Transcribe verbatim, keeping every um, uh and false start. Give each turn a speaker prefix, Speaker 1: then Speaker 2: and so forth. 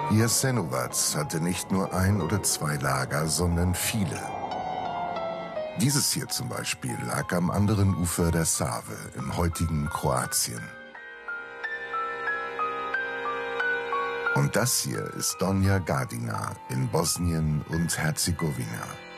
Speaker 1: Jasenovac hatte nicht nur ein oder zwei Lager, sondern viele. Dieses hier zum Beispiel lag am anderen Ufer der Save im heutigen Kroatien. Und das hier ist Donja Gradina in Bosnien und Herzegowina.